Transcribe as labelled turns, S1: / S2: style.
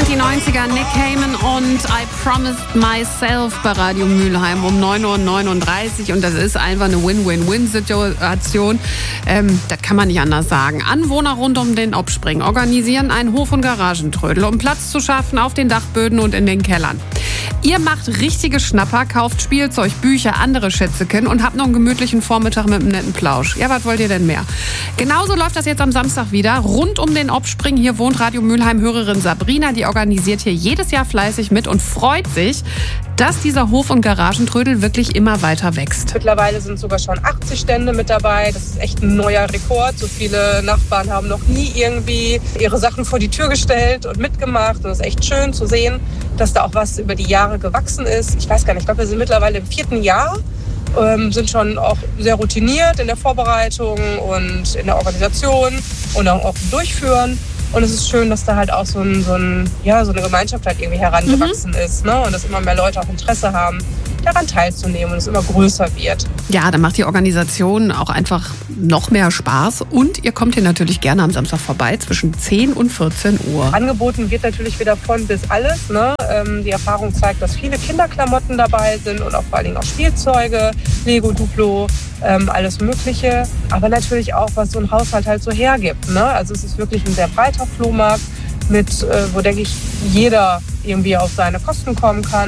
S1: die 90er, Nick Cayman und I Promised Myself bei Radio Mülheim um 9:39 Uhr. Und das ist einfach eine Win-Win-Win-Situation. Das kann man nicht anders sagen. Anwohner rund um den Obspring organisieren einen Hof- und Garagentrödel, um Platz zu schaffen auf den Dachböden und in den Kellern. Ihr macht richtige Schnapper, kauft Spielzeug, Bücher, andere Schätzeken und habt noch einen gemütlichen Vormittag mit einem netten Plausch. Ja, was wollt ihr denn mehr? Genauso läuft das jetzt am Samstag wieder. Rund um den Obspring. Hier wohnt Radio Mülheim-Hörerin Sabrina. Die organisiert hier jedes Jahr fleißig mit und freut sich, dass dieser Hof- und Garagentrödel wirklich immer weiter wächst.
S2: Mittlerweile sind sogar schon 80 Stände mit dabei. Das ist echt ein neuer Rekord. So viele Nachbarn haben noch nie irgendwie ihre Sachen vor die Tür gestellt und mitgemacht. Und es ist echt schön zu sehen, dass da auch was über die Jahre gewachsen ist. Ich weiß gar nicht, ich glaube, wir sind mittlerweile im 4. Jahr. Sind schon auch sehr routiniert in der Vorbereitung und in der Organisation und auch im Durchführen. Und es ist schön, dass da halt auch so eine Gemeinschaft halt irgendwie herangewachsen ist, ne? Und dass immer mehr Leute auch Interesse haben, daran teilzunehmen und es immer größer wird.
S1: Ja, dann macht die Organisation auch einfach noch mehr Spaß. Und ihr kommt hier natürlich gerne am Samstag vorbei zwischen 10 und 14 Uhr.
S2: Angeboten wird natürlich wieder von bis alles, ne? Die Erfahrung zeigt, dass viele Kinderklamotten dabei sind und auch vor allen Dingen auch Spielzeuge, Lego, Duplo, alles Mögliche. Aber natürlich auch, was so ein Haushalt halt so hergibt, ne? Also es ist wirklich ein sehr breiter Flohmarkt, wo, denke ich, jeder irgendwie auf seine Kosten kommen kann.